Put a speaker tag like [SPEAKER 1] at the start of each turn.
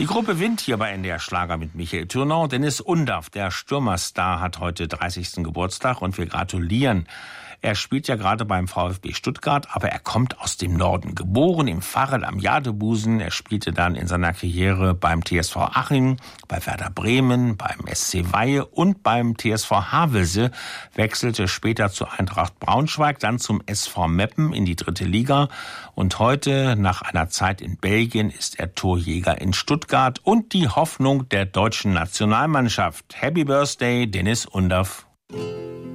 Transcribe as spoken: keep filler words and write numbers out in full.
[SPEAKER 1] Die Gruppe Wind hier bei N D R Schlager mit Michael Thürner. Dennis Undaff, der Stürmerstar, hat heute dreißigsten Geburtstag und wir gratulieren. Er spielt ja gerade beim VfB Stuttgart, aber er kommt aus dem Norden. Geboren im Varel am Jadebusen. Er spielte dann in seiner Karriere beim T S V Aching, bei Werder Bremen, beim S C Weihe und beim T S V Havelse. Wechselte später zu Eintracht Braunschweig, dann zum S V Meppen in die dritte Liga. Und heute, nach einer Zeit in Belgien, ist er Torjäger in Stuttgart und die Hoffnung der deutschen Nationalmannschaft. Happy Birthday, Dennis Undaff.